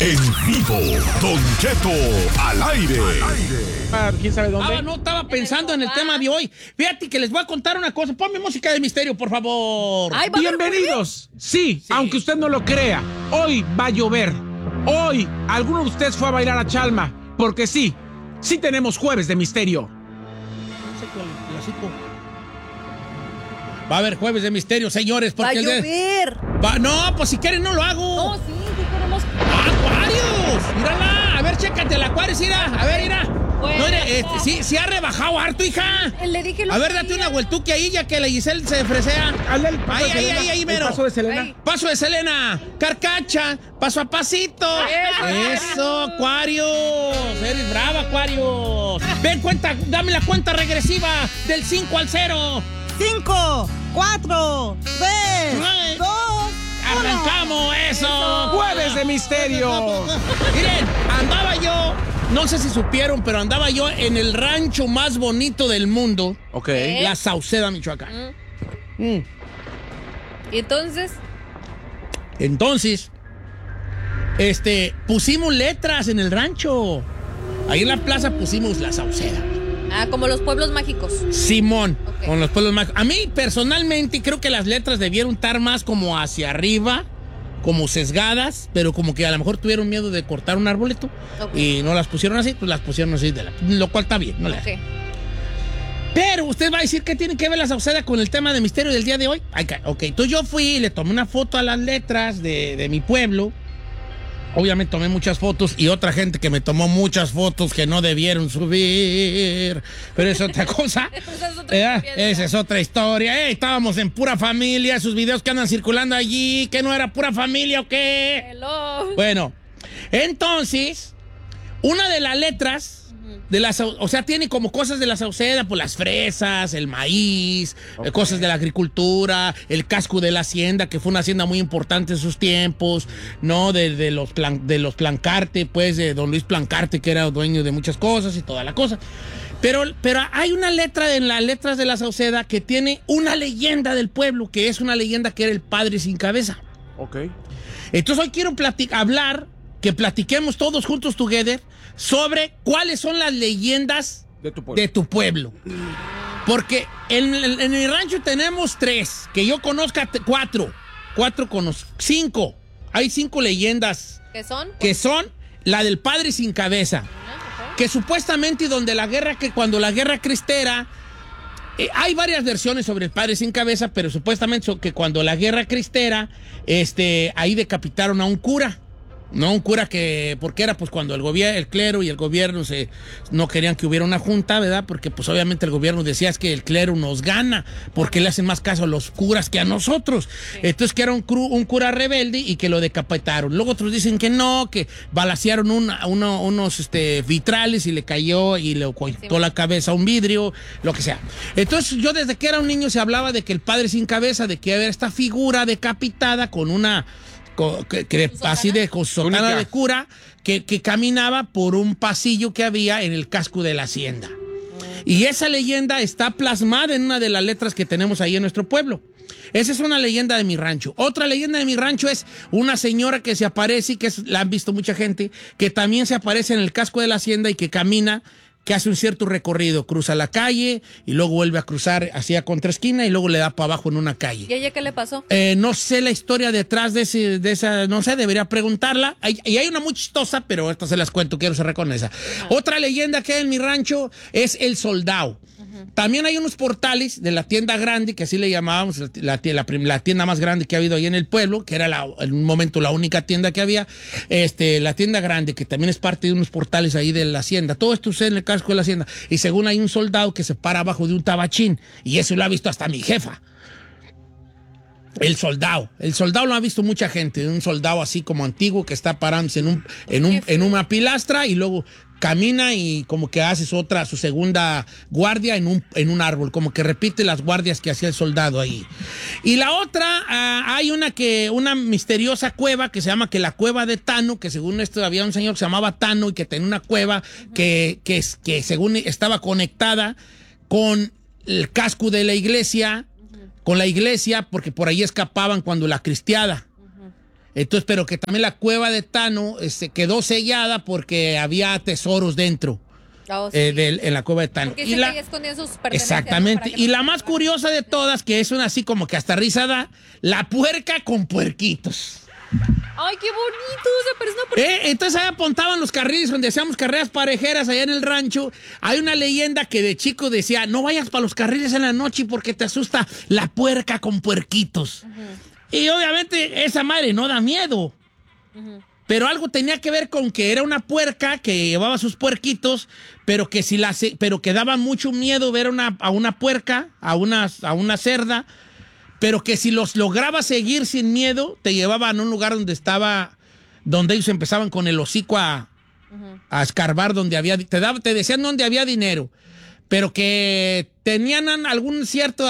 En vivo, Don Cheto al aire. ¿Quién sabe dónde? No, estaba pensando en el tema de hoy. Fíjate que les voy a contar una cosa. Ponme música de misterio, por favor. Ay, bienvenidos. Sí, aunque usted no lo crea, hoy va a llover. Hoy, alguno de ustedes fue a bailar a Chalma. Porque sí tenemos jueves de misterio. Va a haber jueves de misterio, señores. Va a llover. No, pues si quieren no lo hago. No, sí queremos. ¡Aquarius! ¡Mírala! A ver, chécate el Aquarius, mira. A ver, mira. Bueno, No, sí ha rebajado harto, hija. Le dije A ver, date una vueltuque ahí, ya que la Giselle se fresea. Ahí, mero. Paso de Selena. Ay. Paso de Selena. Carcacha. Paso a pasito. Eso, Aquarius. Eres brava, Aquarius. Ven, dame la cuenta regresiva del 5 al 0. 5, 4, 3, 2, ¡Arrancamos eso! ¡Jueves de misterio! Miren, andaba yo, no sé si supieron, pero andaba yo en el rancho más bonito del mundo. Ok. La Sauceda, Michoacán. ¿Y entonces? Entonces, pusimos letras en el rancho. Ahí en la plaza pusimos la Sauceda. Como los pueblos mágicos. Simón, Okay. con los pueblos mágicos. A mí, personalmente, creo que las letras debieron estar más como hacia arriba, como sesgadas, pero como que a lo mejor tuvieron miedo de cortar un arbolito y no las pusieron así, pues las pusieron así, lo cual está bien, no le hace. Pero usted va a decir que tiene que ver la Sauceda con el tema de misterio del día de hoy. Ok, entonces yo fui y le tomé una foto a las letras de mi pueblo. Obviamente tomé muchas fotos y otra gente que me tomó muchas fotos que no debieron subir. Pero es otra cosa. Esa es otra historia. Estábamos en Pura Familia, esos videos que andan circulando allí, que no era Pura Familia o qué. Hello. Bueno, entonces, una de las letras o sea, tiene como cosas de la Sauceda, pues las fresas, el maíz, cosas de la agricultura, el casco de la hacienda, que fue una hacienda muy importante en sus tiempos, ¿no? De los Plancarte, pues, de don Luis Plancarte, que era dueño de muchas cosas y toda la cosa. Pero hay una letra en las letras de la Sauceda que tiene una leyenda del pueblo, que es una leyenda que era el padre sin cabeza. Ok. Entonces hoy quiero que platiquemos todos juntos together sobre cuáles son las leyendas de tu pueblo. Porque en mi rancho tenemos 3, que yo conozca 4. 5. Hay 5 leyendas. ¿Qué son? Que son la del padre sin cabeza. Que supuestamente cuando la guerra cristera, hay varias versiones sobre el padre sin cabeza, pero supuestamente que cuando la guerra cristera, ahí decapitaron a un cura. No, un cura porque era pues cuando el clero y el gobierno no querían que hubiera una junta, ¿verdad? Porque pues obviamente el gobierno decía es que el clero nos gana, porque le hacen más caso a los curas que a nosotros. Sí. Entonces que era un cura rebelde y que lo decapitaron. Luego otros dicen que no, que balacearon unos vitrales y le cayó y le cortó la cabeza a un vidrio, lo que sea. Entonces yo desde que era un niño se hablaba de que el padre sin cabeza, de que había esta figura decapitada con una... así de sotana de cura que caminaba por un pasillo que había en el casco de la hacienda. Y esa leyenda está plasmada en una de las letras que tenemos ahí en nuestro pueblo. Esa es una leyenda de mi rancho. Otra leyenda de mi rancho es una señora que se aparece y la han visto mucha gente, que también se aparece en el casco de la hacienda y que camina, que hace un cierto recorrido, cruza la calle y luego vuelve a cruzar hacia contraesquina y luego le da para abajo en una calle. ¿Y ella qué le pasó? No sé la historia detrás de esa, no sé, debería preguntarla. Y hay una muy chistosa, pero esta se las cuento, quiero cerrar con esa. Otra leyenda que hay en mi rancho es el soldado. También hay unos portales de la tienda grande, que así le llamábamos, la tienda más grande que ha habido ahí en el pueblo, que era en un momento la única tienda que había, la tienda grande, que también es parte de unos portales ahí de la hacienda. Todo esto sucede en el casco de la hacienda. Y según hay un soldado que se para abajo de un tabachín, y eso lo ha visto hasta mi jefa. El soldado lo ha visto mucha gente, un soldado así como antiguo que está parándose en una pilastra y luego camina y como que hace su segunda guardia en un árbol, como que repite las guardias que hacía el soldado ahí. Y la otra, hay una misteriosa cueva que se llama la cueva de Tano, que según esto había un señor que se llamaba Tano y que tenía una cueva que según estaba conectada con el casco de la iglesia, con la iglesia, porque por ahí escapaban cuando la cristiada. Entonces, pero que también la cueva de Tano quedó sellada porque había tesoros dentro. Oh, sí. En la cueva de Tano. Porque dicen que ahí escondían sus pertenencias. Exactamente. para que Y no la se más roben. curiosa de todas, que es una así como que hasta risa da, la puerca con puerquitos. Ay, qué bonito, se parece una puerca. Entonces ahí apuntaban los carriles donde hacíamos carreras parejeras allá en el rancho. Hay una leyenda que de chico decía, no vayas para los carriles en la noche porque te asusta la puerca con puerquitos. Y obviamente esa madre no da miedo. Pero algo tenía que ver con que era una puerca que llevaba sus puerquitos, pero que pero que daba mucho miedo ver a una puerca, a una cerda, pero que si los lograba seguir sin miedo, te llevaban a un lugar donde ellos empezaban con el hocico a escarbar donde había, te decían donde había dinero, pero que tenían algún cierto,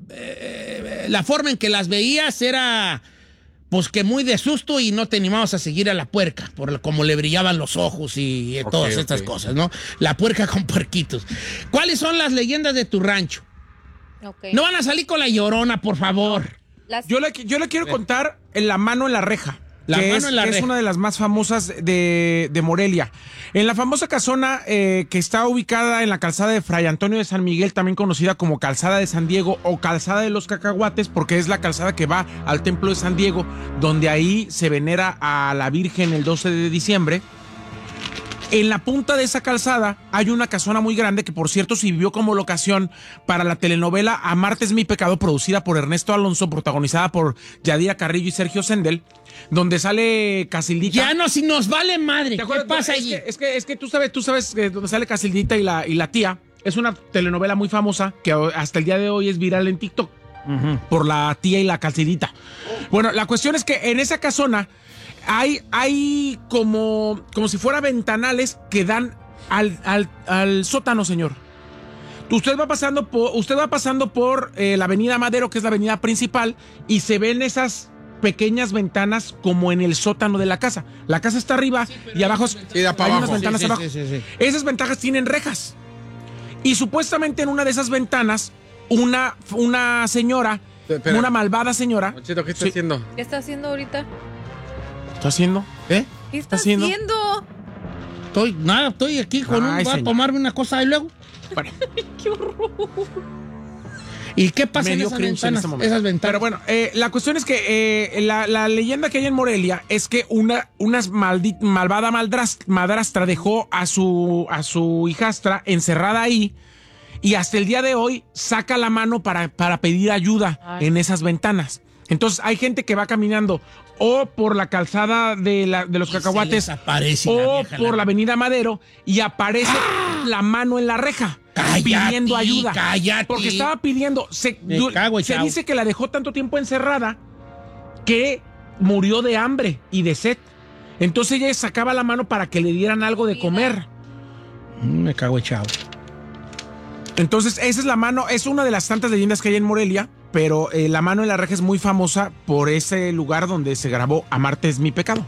la forma en que las veías era, pues que muy de susto y no te animabas a seguir a la puerca, por como le brillaban los ojos y todas estas cosas, ¿no? La puerca con puerquitos. ¿Cuáles son las leyendas de tu rancho? Okay. No van a salir con la Llorona, por favor. Yo le quiero contar La mano en la reja. Que es una de las más famosas de Morelia. En la famosa casona que está ubicada en la calzada de Fray Antonio de San Miguel, también conocida como Calzada de San Diego o Calzada de los Cacahuates, porque es la calzada que va al Templo de San Diego, donde ahí se venera a la Virgen el 12 de diciembre. En la punta de esa calzada hay una casona muy grande que, por cierto, sirvió como locación para la telenovela Amarte es mi pecado, producida por Ernesto Alonso, protagonizada por Yadira Carrillo y Sergio Sendel, donde sale Casildita. Ya no, si nos vale madre. ¿Qué pasa allí? Es que tú sabes donde sale Casildita y la tía. Es una telenovela muy famosa que hasta el día de hoy es viral en TikTok por la tía y la Casildita. Bueno, la cuestión es que en esa casona hay como si fuera ventanales que dan al sótano, señor. Usted va pasando por la avenida Madero, que es la avenida principal, y se ven esas pequeñas ventanas como en el sótano de la casa. La casa está arriba y abajo hay unas ventanas abajo. Sí. Esas ventanas tienen rejas. Y supuestamente en una de esas ventanas, una señora, una malvada señora... Monchito, ¿qué está haciendo? ¿Qué está haciendo ahorita? ¿Está haciendo? ¿Qué está haciendo? Estoy aquí con voy a tomarme una cosa y luego. Bueno. ¡Qué horror! ¿Y qué pasa en esas ventanas? Pero bueno, la cuestión es que la leyenda que hay en Morelia es que una malvada madrastra dejó a su hijastra encerrada ahí y hasta el día de hoy saca la mano para pedir ayuda en esas ventanas. Entonces hay gente que va caminando o por la calzada de los Cacahuates o por la avenida Madero y aparece la mano en la reja. Pidiendo ayuda. Cállate. Porque estaba pidiendo. Se dice que la dejó tanto tiempo encerrada que murió de hambre y de sed. Entonces ella sacaba la mano para que le dieran algo de comer. Me cago echado. Entonces esa es la mano. Es una de las tantas leyendas que hay en Morelia. Pero la mano en la reja es muy famosa por ese lugar donde se grabó Amarte es mi pecado.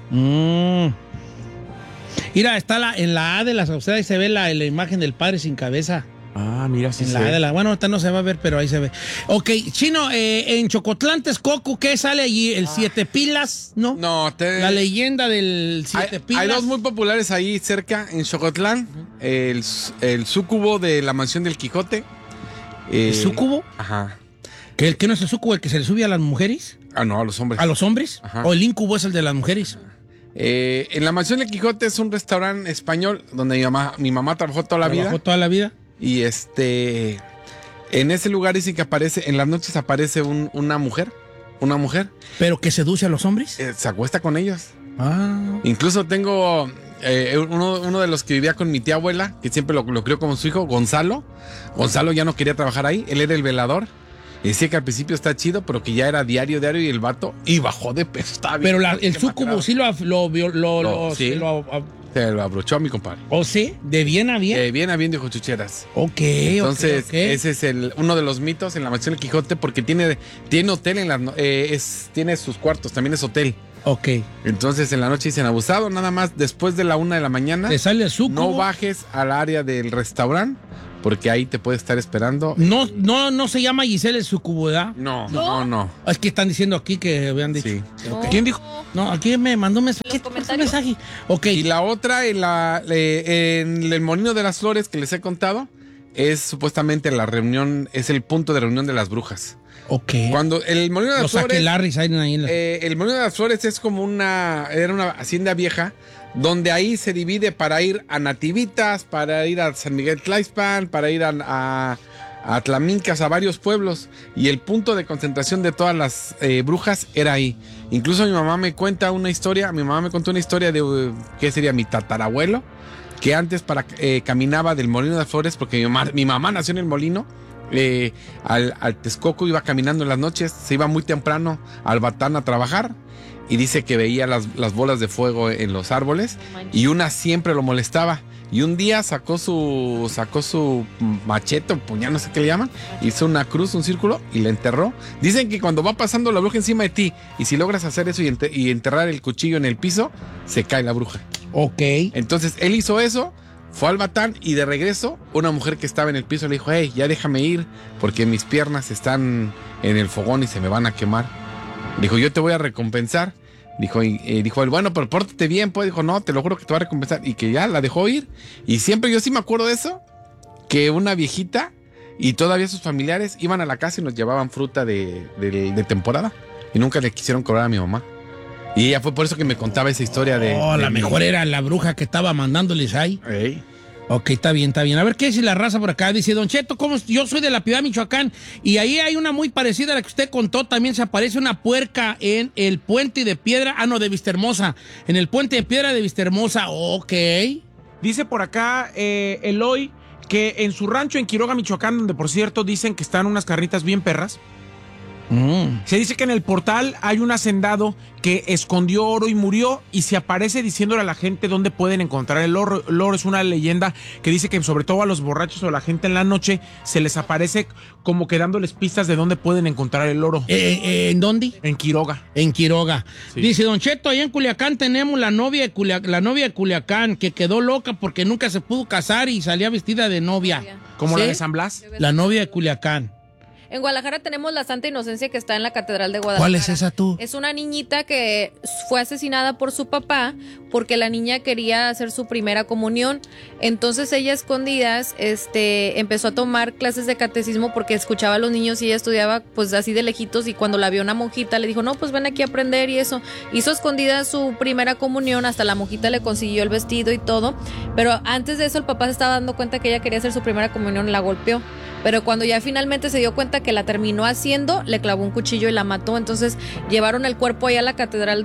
Mira, está en la A de la sociedad y se ve la imagen del padre sin cabeza. Ah, mira, sí. En la A de la, bueno, ahorita no se va a ver, pero ahí se ve. Ok, Chino, en Chocotlán, Texcoco, ¿qué sale allí? ¿El Siete Pilas? ¿No? No, la leyenda del Siete Pilas. Hay dos muy populares ahí cerca, en Chocotlán. El súcubo de la mansión del Quijote. ¿El súcubo? Ajá. ¿Que no es el súcubo el que se le sube a las mujeres? Ah, no, a los hombres. ¿A los hombres? Ajá. ¿O el incubo es el de las mujeres? En la mansión del Quijote es un restaurante español donde mi mamá trabajó toda la vida. ¿Trabajó toda la vida? Y en ese lugar dicen que en las noches aparece una mujer. Una mujer. ¿Pero que seduce a los hombres? Se acuesta con ellos. Ah. Incluso tengo uno de los que vivía con mi tía abuela, que siempre lo crió como su hijo, Gonzalo. Gonzalo ya no quería trabajar ahí, él era el velador. Y decía que al principio está chido, pero que ya era diario y el vato y bajó de peso. Pero el súcubo sí se lo abrochó a mi compadre. ¿O sí? ¿De bien a bien? De bien a bien, dijo Chucheras. Ok, entonces, okay. Ese es uno de los mitos en la mansión del Quijote, porque tiene hotel tiene sus cuartos, también es hotel. Ok. Entonces en la noche dicen abusado, nada más después de la 1 de la mañana. Te sale el súcubo. No bajes al área del restaurante porque ahí te puede estar esperando. No se llama Giselle el sucubo, ¿verdad? No. Es que están diciendo aquí que habían dicho. Sí. Ok. ¿Quién dijo? No, aquí me mandó un mensaje. Los comentarios. Ok. Y la otra, en el Molino de las Flores que les he contado, es supuestamente la reunión, es el punto de reunión de las brujas. Ok. Cuando el Molino de las Los Flores... aquelarres ahí en la... el Molino de las Flores es como era una hacienda vieja, donde ahí se divide para ir a Nativitas, para ir a San Miguel Tlaixpan, para ir a Atlamincas, a varios pueblos. Y el punto de concentración de todas las brujas era ahí. Incluso mi mamá me contó una historia de, ¿qué sería? Mi tatarabuelo, que antes caminaba del Molino de las Flores, porque mi mamá nació en el molino. Al Texcoco iba caminando en las noches, se iba muy temprano al Batán a trabajar y dice que veía las bolas de fuego en los árboles y una siempre lo molestaba. Y un día sacó su machete o puñal, no sé qué le llaman, hizo una cruz, un círculo y la enterró. Dicen que cuando va pasando la bruja encima de ti y si logras hacer eso y enterrar el cuchillo en el piso, se cae la bruja. Ok. Entonces él hizo eso. Fue al Batán y de regreso una mujer que estaba en el piso le dijo, hey, ya déjame ir porque mis piernas están en el fogón y se me van a quemar. Dijo, yo te voy a recompensar. Dijo él, bueno, pero pórtate bien, pues. Dijo, no, te lo juro que te voy a recompensar. Y que ya la dejó ir. Y siempre, yo sí me acuerdo de eso, que una viejita y todavía sus familiares iban a la casa y nos llevaban fruta de temporada. Y nunca le quisieron cobrar a mi mamá. Y ella fue por eso que me contaba esa historia de... la mejor era la bruja que estaba mandándoles ahí. Ey. Ok, está bien. A ver, ¿qué dice la raza por acá? Dice, Don Cheto, yo soy de La Piedad, Michoacán, y ahí hay una muy parecida a la que usted contó. También se aparece una puerca en el puente de piedra. De Vistahermosa. En el puente de piedra de Vistahermosa. Ok. Dice por acá Eloy que en su rancho en Quiroga, Michoacán, donde por cierto dicen que están unas carnitas bien perras, se dice que en el portal hay un hacendado que escondió oro y murió y se aparece diciéndole a la gente dónde pueden encontrar el oro. El oro es una leyenda que dice que sobre todo a los borrachos o a la gente en la noche se les aparece como que dándoles pistas de dónde pueden encontrar el oro. ¿En dónde? En Quiroga. En Quiroga. Sí. Dice, Don Cheto, allá en Culiacán tenemos la novia de Culiacán que quedó loca porque nunca se pudo casar y salía vestida de novia. Como ¿Sí? la de San Blas. La novia de Culiacán. En Guadalajara tenemos la Santa Inocencia que está en la Catedral de Guadalajara. ¿Cuál es esa tú? Es una niñita que fue asesinada por su papá porque la niña quería hacer su primera comunión. Entonces ella a escondidas empezó a tomar clases de catecismo porque escuchaba a los niños y ella estudiaba pues así de lejitos, y cuando la vio una monjita le dijo, no, pues ven aquí a aprender, y eso. Hizo a escondidas su primera comunión, hasta la monjita le consiguió el vestido y todo, pero antes de eso el papá se estaba dando cuenta que ella quería hacer su primera comunión, la golpeó. Pero cuando ya finalmente se dio cuenta que la terminó haciendo, le clavó un cuchillo y la mató. Entonces llevaron el cuerpo ahí a la catedral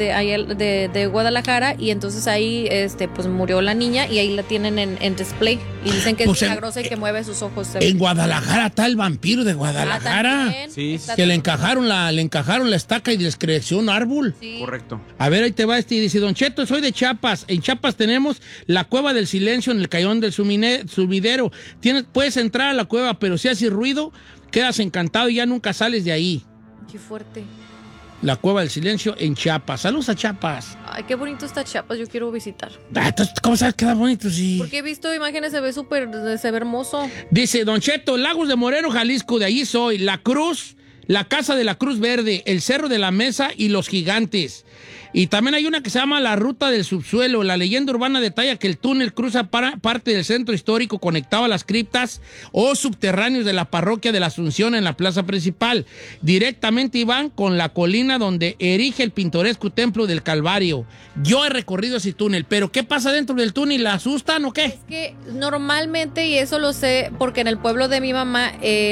de Guadalajara, y entonces ahí pues murió la niña y ahí la tienen en display. Y dicen que Pues es milagrosa y que mueve sus ojos. En Guadalajara está el vampiro de Guadalajara. Sí, Que le encajaron la estaca y les creció un árbol. Sí. Correcto. A ver, ahí te va dice, Don Cheto, soy de Chiapas. En Chiapas tenemos la Cueva del Silencio en el Cayón del Sumidero. Puedes entrar a la cueva, pero si haces ruido, quedas encantado y ya nunca sales de ahí. Qué fuerte. La Cueva del Silencio en Chiapas. Saludos a Chiapas. Ay, qué bonito está Chiapas, yo quiero visitar. Entonces, ¿cómo sabes que queda bonito? Sí. Porque he visto imágenes, se ve hermoso. Dice, Don Cheto, Lagos de Moreno, Jalisco, de allí soy. La Cruz, la Casa de la Cruz Verde, el Cerro de la Mesa y los Gigantes. Y también hay una que se llama La Ruta del Subsuelo. La leyenda urbana detalla que el túnel cruza parte del centro histórico conectado a las criptas o subterráneos de la parroquia de la Asunción en la plaza principal. Directamente iban con la colina donde erige el pintoresco templo del Calvario. Yo he recorrido ese túnel, pero ¿qué pasa dentro del túnel? ¿La asustan o qué? Es que normalmente, y eso lo sé porque en el pueblo de mi mamá,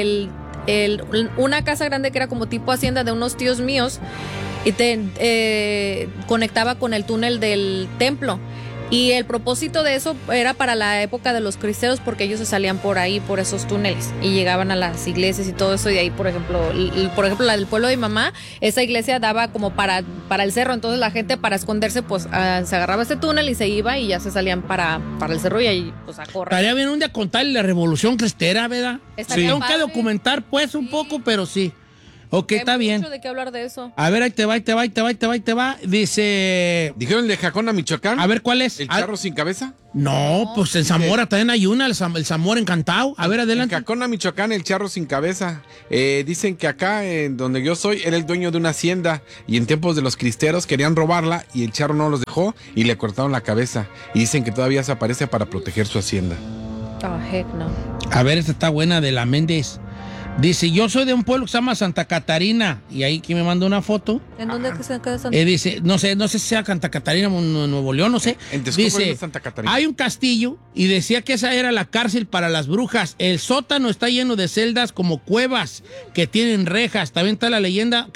una casa grande que era como tipo hacienda de unos tíos míos, y conectaba con el túnel del templo. Y el propósito de eso era para la época de los cristeros, porque ellos se salían por ahí, por esos túneles, y llegaban a las iglesias y todo eso. Y ahí, por ejemplo, la del pueblo de mi mamá, esa iglesia daba como para el cerro. Entonces la gente, para esconderse, pues se agarraba ese túnel y se iba, y ya se salían para el cerro, y ahí pues a correr. Estaría bien un día contarle la revolución cristera, ¿verdad? Estaría Tengo que padre. documentar pues un poco, pero sí. Ok, Hay está bien. mucho de qué hablar de eso. A ver, ahí te va. Dice... ¿Dijeron el de Jacona, Michoacán? A ver, ¿cuál es? ¿El charro sin cabeza? No, pues en Zamora también hay una, el Zamora Encantado. A ver, En adelante. Jacona, Michoacán, el charro sin cabeza. Dicen que acá, en donde yo soy, era el dueño de una hacienda y en tiempos de los cristeros querían robarla y el charro no los dejó y le cortaron la cabeza. Y dicen que todavía se aparece para proteger su hacienda. Oh, heck no. A ver, esta está buena de la Méndez. Dice, yo soy de un pueblo que se llama Santa Catarina. Y ahí que me mandó una foto. ¿En dónde que se queda Santa? Dice, no sé si sea Santa Catarina, Nuevo León, no sé. En Texcoco Dice, es Santa Catarina. hay un castillo y decía que esa era la cárcel para las brujas. El sótano está lleno de celdas como cuevas que tienen rejas. También está la leyenda